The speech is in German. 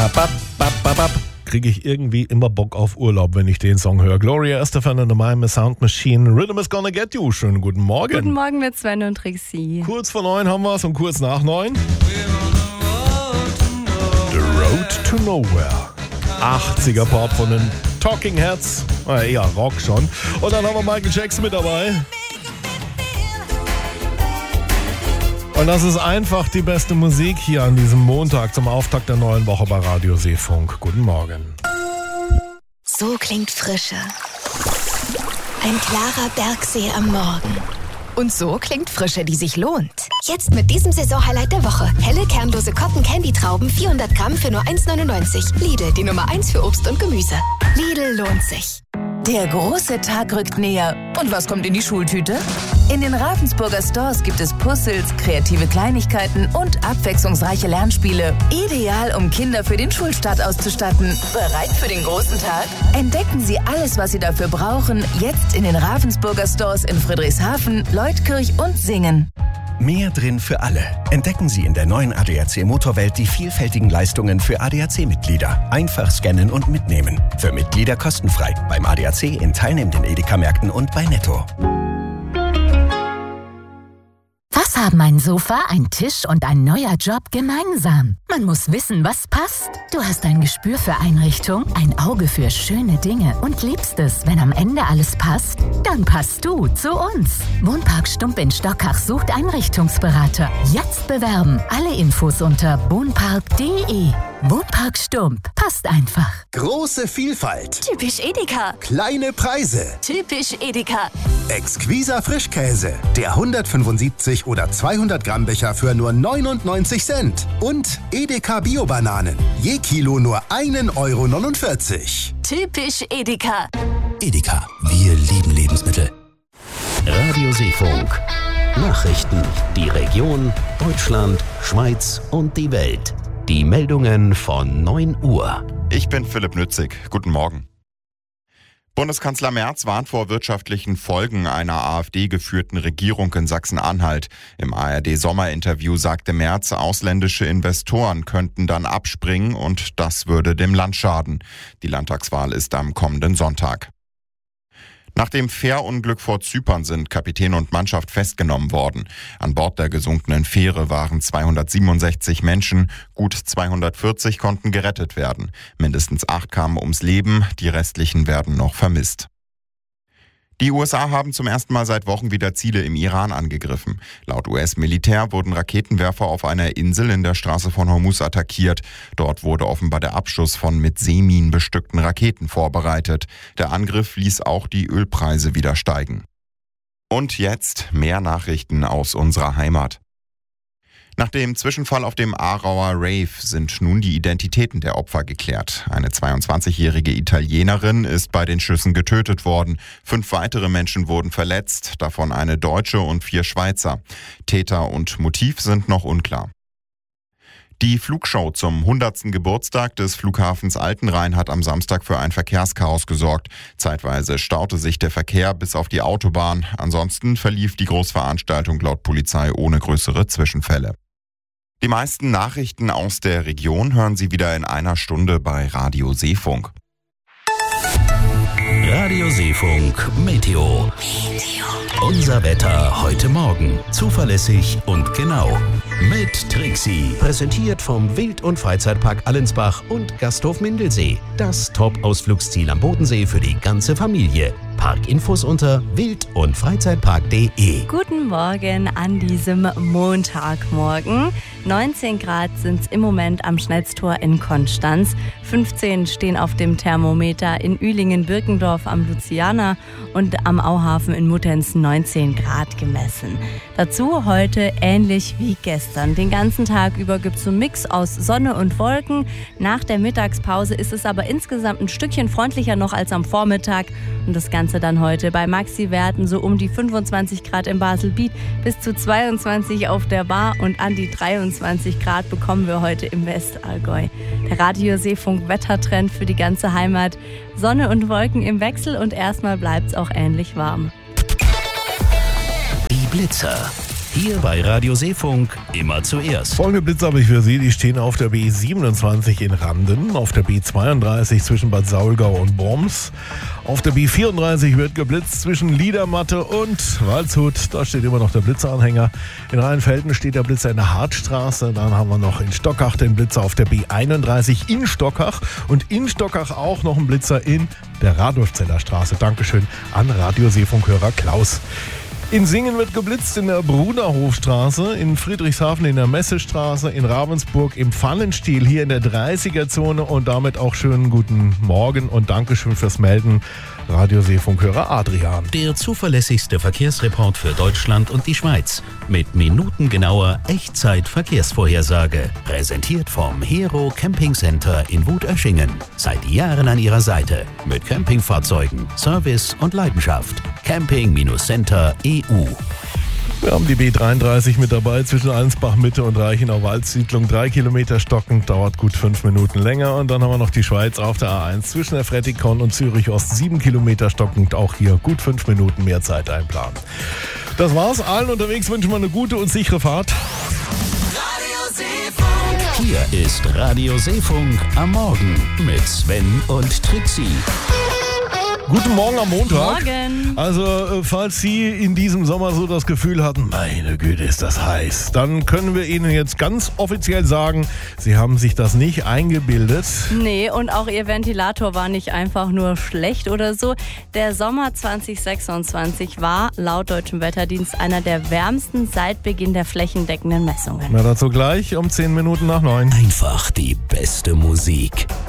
Kriege ich irgendwie immer Bock auf Urlaub, wenn ich den Song höre. Gloria Estefan and the Mime Sound Machine. Rhythm is gonna get you. Schönen guten Morgen. Guten Morgen mit Sven und Trixie. Kurz vor 9 haben wir es und kurz nach 9. The Road to Nowhere. 80er Pop von den Talking Heads. Eher Rock schon. Und dann haben wir Michael Jackson mit dabei. Und das ist einfach die beste Musik hier an diesem Montag zum Auftakt der neuen Woche bei Radio Seefunk. Guten Morgen. So klingt Frische. Ein klarer Bergsee am Morgen. Und so klingt Frische, die sich lohnt. Jetzt mit diesem Saisonhighlight der Woche. Helle, kernlose Cotton-Candy-Trauben, 400 Gramm für nur 1,99. Lidl, die Nummer 1 für Obst und Gemüse. Lidl lohnt sich. Der große Tag rückt näher. Und was kommt in die Schultüte? In den Ravensburger Stores gibt es Puzzles, kreative Kleinigkeiten und abwechslungsreiche Lernspiele. Ideal, um Kinder für den Schulstart auszustatten. Bereit für den großen Tag? Entdecken Sie alles, was Sie dafür brauchen, jetzt in den Ravensburger Stores in Friedrichshafen, Leutkirch und Singen. Mehr drin für alle. Entdecken Sie in der neuen ADAC Motorwelt die vielfältigen Leistungen für ADAC-Mitglieder. Einfach scannen und mitnehmen. Für Mitglieder kostenfrei. Beim ADAC in teilnehmenden Edeka-Märkten und bei Netto. Was haben ein Sofa, ein Tisch und ein neuer Job gemeinsam? Man muss wissen, was passt. Du hast ein Gespür für Einrichtung, ein Auge für schöne Dinge und liebst es, wenn am Ende alles passt? Dann passt du zu uns. Wohnpark Stump in Stockach sucht Einrichtungsberater. Jetzt bewerben. Alle Infos unter wohnpark.de. Wohnpark Stump. Passt einfach. Große Vielfalt. Typisch Edeka. Kleine Preise. Typisch Edeka. Exquiser Frischkäse. Der 175 oder 200 Gramm Becher für nur 99 Cent. Und Edeka Bio-Bananen. Je Kilo nur 1,49 €. Typisch Edeka. Edeka. Wir lieben Lebensmittel. Radio Seefunk. Nachrichten. Die Region, Deutschland, Schweiz und die Welt. Die Meldungen von 9 Uhr. Ich bin Philipp Nützig. Guten Morgen. Bundeskanzler Merz warnt vor wirtschaftlichen Folgen einer AfD-geführten Regierung in Sachsen-Anhalt. Im ARD-Sommerinterview sagte Merz, ausländische Investoren könnten dann abspringen und das würde dem Land schaden. Die Landtagswahl ist am kommenden Sonntag. Nach dem Fährunglück vor Zypern sind Kapitän und Mannschaft festgenommen worden. An Bord der gesunkenen Fähre waren 267 Menschen, gut 240 konnten gerettet werden. Mindestens 8 kamen ums Leben, die restlichen werden noch vermisst. Die USA haben zum ersten Mal seit Wochen wieder Ziele im Iran angegriffen. Laut US-Militär wurden Raketenwerfer auf einer Insel in der Straße von Hormuz attackiert. Dort wurde offenbar der Abschuss von mit Seeminen bestückten Raketen vorbereitet. Der Angriff ließ auch die Ölpreise wieder steigen. Und jetzt mehr Nachrichten aus unserer Heimat. Nach dem Zwischenfall auf dem Aarauer Rave sind nun die Identitäten der Opfer geklärt. Eine 22-jährige Italienerin ist bei den Schüssen getötet worden. 5 weitere Menschen wurden verletzt, davon eine Deutsche und 4 Schweizer. Täter und Motiv sind noch unklar. Die Flugshow zum 100. Geburtstag des Flughafens Altenrhein hat am Samstag für ein Verkehrschaos gesorgt. Zeitweise staute sich der Verkehr bis auf die Autobahn. Ansonsten verlief die Großveranstaltung laut Polizei ohne größere Zwischenfälle. Die meisten Nachrichten aus der Region hören Sie wieder in einer Stunde bei Radio Seefunk. Radio Seefunk Meteo. Unser Wetter heute Morgen. Zuverlässig und genau. Mit Trixie. Präsentiert vom Wild- und Freizeitpark Allensbach und Gasthof Mindelsee. Das Top-Ausflugsziel am Bodensee für die ganze Familie. Parkinfos unter wild- und freizeitpark.de. Guten Morgen an diesem Montagmorgen. 19 Grad sind es im Moment am Schnellstor in Konstanz. 15 stehen auf dem Thermometer in Ühlingen-Birkendorf am Luciana und am Auhafen in Muttenz 19 Grad gemessen. Dazu heute ähnlich wie gestern. Den ganzen Tag über gibt es einen Mix aus Sonne und Wolken. Nach der Mittagspause ist es aber insgesamt ein Stückchen freundlicher noch als am Vormittag. Und das Ganze dann heute bei Maxi-Werten so um die 25 Grad in Baselbiet, bis zu 22 auf der Bar und an die 23 Grad bekommen wir heute im Westallgäu. Der Radio Seefunk Wettertrend für die ganze Heimat. Sonne und Wolken im Wechsel und erstmal bleibt es auch ähnlich warm. Die Blitzer. Hier bei Radio Seefunk immer zuerst. Folgende Blitze habe ich für Sie. Die stehen auf der B27 in Randen, auf der B32 zwischen Bad Saulgau und Worms. Auf der B34 wird geblitzt zwischen Liedermatte und Waldshut. Da steht immer noch der Blitzeranhänger. In Rheinfelden steht der Blitzer in der Hartstraße. Dann haben wir noch in Stockach den Blitzer auf der B31 in Stockach. Und in Stockach auch noch ein Blitzer in der Radolfzeller Straße. Dankeschön an Radioseefunkhörer Klaus. In Singen wird geblitzt in der Bruderhofstraße, in Friedrichshafen in der Messestraße, in Ravensburg im Pfannenstiel, hier in der 30er-Zone und damit auch schönen guten Morgen und Dankeschön fürs Melden. Radioseefunkhörer Adrian. Der zuverlässigste Verkehrsreport für Deutschland und die Schweiz. Mit minutengenauer Echtzeit-Verkehrsvorhersage. Präsentiert vom Hero Camping Center in Wutöschingen. Seit Jahren an Ihrer Seite. Mit Campingfahrzeugen, Service und Leidenschaft. Camping-Center.eu. Wir haben die B33 mit dabei zwischen Allensbach-Mitte und Reichenau-Waldsiedlung. 3 Kilometer stockend, dauert gut 5 Minuten länger. Und dann haben wir noch die Schweiz auf der A1 zwischen der Frettikon und Zürich-Ost. 7 Kilometer stockend, auch hier gut 5 Minuten mehr Zeit einplanen. Das war's. Allen unterwegs wünschen wir eine gute und sichere Fahrt. Hier ist Radio Seefunk am Morgen mit Sven und Trixie. Guten Morgen am Montag. Morgen. Also, falls Sie in diesem Sommer so das Gefühl hatten, meine Güte, ist das heiß, dann können wir Ihnen jetzt ganz offiziell sagen, Sie haben sich das nicht eingebildet. Nee, und auch Ihr Ventilator war nicht einfach nur schlecht oder so. Der Sommer 2026 war laut Deutschem Wetterdienst einer der wärmsten seit Beginn der flächendeckenden Messungen. Na, dazu gleich um 10 Minuten nach 9. Einfach die beste Musik.